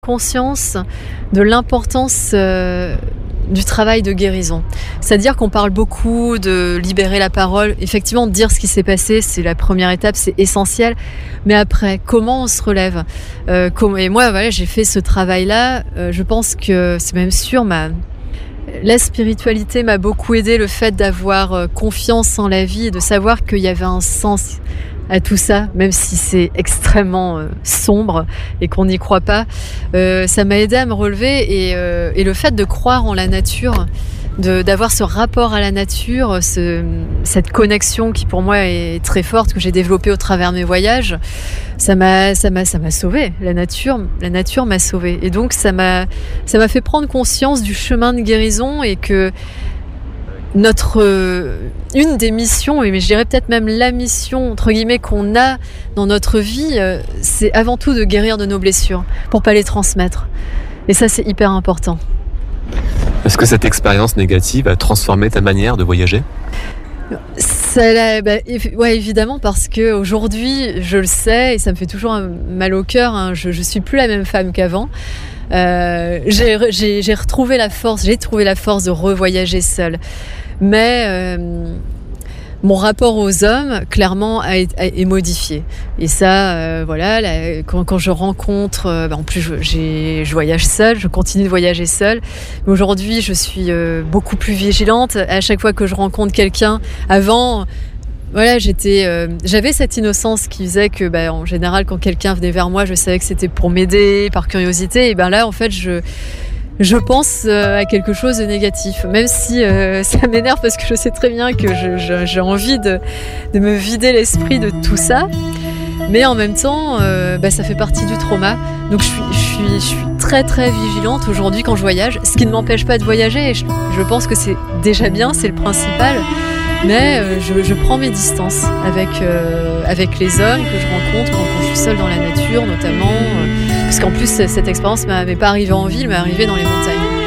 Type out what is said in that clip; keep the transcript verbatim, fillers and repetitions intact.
Conscience de l'importance euh, du travail de guérison. C'est-à-dire qu'on parle beaucoup de libérer la parole. Effectivement, de dire ce qui s'est passé, c'est la première étape, c'est essentiel. Mais après, comment on se relève euh, comment... Et moi, voilà, j'ai fait ce travail-là. Euh, je pense que, c'est même sûr, ma... la spiritualité m'a beaucoup aidé. Le fait d'avoir euh, confiance en la vie et de savoir qu'il y avait un sens à tout ça, même si c'est extrêmement euh, sombre et qu'on n'y croit pas, euh, ça m'a aidé à me relever et, euh, et le fait de croire en la nature, de, d'avoir ce rapport à la nature, ce, cette connexion qui pour moi est très forte, que j'ai développée au travers de mes voyages, ça m'a, ça m'a, ça m'a sauvée. La nature, la nature m'a sauvée. Et donc ça m'a, ça m'a fait prendre conscience du chemin de guérison et que notre euh, une des missions, mais je dirais peut-être même la mission entre guillemets qu'on a dans notre vie, euh, c'est avant tout de guérir de nos blessures pour pas les transmettre. Et ça, c'est hyper important. Est-ce que cette expérience négative a transformé ta manière de voyager ? Ça, bah, ouais, évidemment, parce que aujourd'hui, je le sais et ça me fait toujours mal au cœur. Hein, je, je suis plus la même femme qu'avant. Euh, j'ai, j'ai, j'ai retrouvé la force, j'ai trouvé la force de revoyager seule. Mais euh, mon rapport aux hommes, clairement, a, a, est modifié. Et ça, euh, voilà, là, quand, quand je rencontre... Euh, bah en plus, je, j'ai, je voyage seule, je continue de voyager seule. Mais aujourd'hui, je suis euh, beaucoup plus vigilante. À chaque fois que je rencontre quelqu'un, avant... Voilà, j'étais, euh, j'avais cette innocence qui faisait que, bah, en général, quand quelqu'un venait vers moi, je savais que c'était pour m'aider, par curiosité. Et ben là, en fait, je, je pense euh, à quelque chose de négatif, même si euh, ça m'énerve parce que je sais très bien que je, je, j'ai envie de, de me vider l'esprit de tout ça. Mais en même temps, euh, bah, ça fait partie du trauma. Donc je suis, je suis, je suis très très vigilante aujourd'hui quand je voyage, ce qui ne m'empêche pas de voyager. Et je, je pense que c'est déjà bien, c'est le principal. Mais euh, je, je prends mes distances avec, euh, avec les hommes que je rencontre quand, quand je suis seule dans la nature notamment. Euh, parce qu'en plus, cette expérience ne m'est pas arrivée en ville, mais arrivée dans les montagnes.